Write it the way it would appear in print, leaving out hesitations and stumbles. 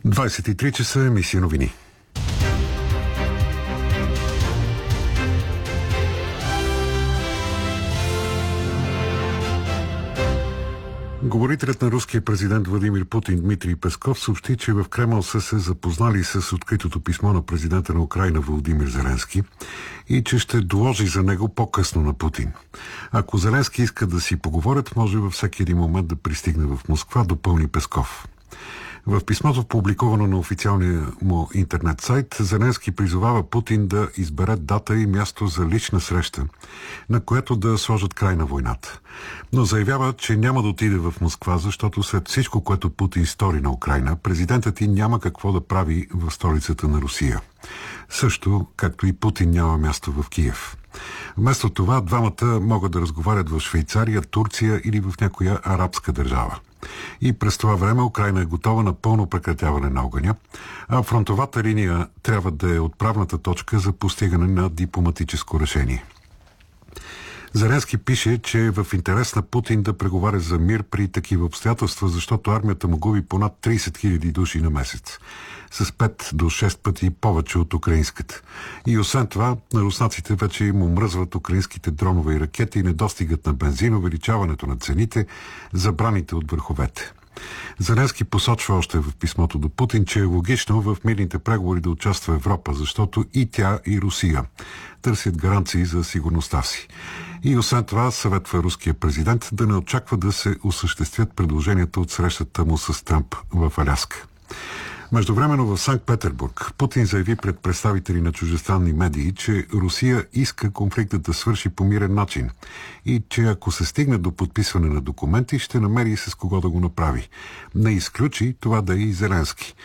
23 часа, емисия новини. Говорителят на руския президент Владимир Путин Дмитрий Песков съобщи, че в Кремъл са се запознали с откритото писмо на президента на Украйна Володимир Зеленски и че ще доложи за него по-късно на Путин. Ако Зеленски иска да си поговорят, може във всеки един момент да пристигне в Москва, допълни Песков. В писмото, публикувано на официалния му интернет сайт, Зеленски призовава Путин да избере дата и място за лична среща, на което да сложат край на войната. Но заявява, че няма да отиде в Москва, защото след всичко, което Путин стори на Украйна, президентът и няма какво да прави в столицата на Русия. Също, както и Путин няма място в Киев. Вместо това, двамата могат да разговарят в Швейцария, Турция или в някоя арабска държава. И през това време Украйна е готова на пълно прекратяване на огъня, а фронтовата линия трябва да е отправната точка за постигане на дипломатическо решение. Зеленски пише, че е в интерес на Путин да преговаря за мир при такива обстоятелства, защото армията му губи понад 30 000 души на месец, с 5 до 6 пъти повече от украинската. И освен това, на руснаците вече им омръзват украинските дронове и ракети, недостигът на бензин, увеличаването на цените, забраните от върховете. Зеленски посочва още в писмото до Путин, че е логично в мирните преговори да участва Европа, защото и тя, и Русия търсят гаранции за сигурността си. И освен това съветва руския президент да не очаква да се осъществят предложенията от срещата му с Тръмп в Аляска. Междувременно в Санкт-Петербург Путин заяви пред представители на чуждестранни медии, че Русия иска конфликтът да свърши по мирен начин и че ако се стигне до подписване на документи, ще намери с кого да го направи. Не изключи това да е и Зеленски.